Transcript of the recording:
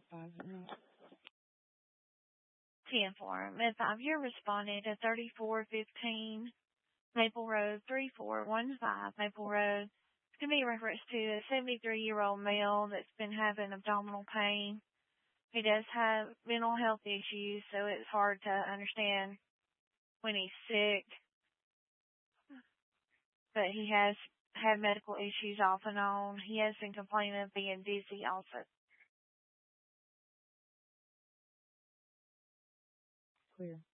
10 form. If you're responding to 3415 Maple Road, 3415 Maple Road. It's going to be a reference to a 73-year-old male that's been having abdominal pain. He does have mental health issues, so it's hard to understand when he's sick. But he has had medical issues off and on. He has been complaining of being dizzy also. Clear.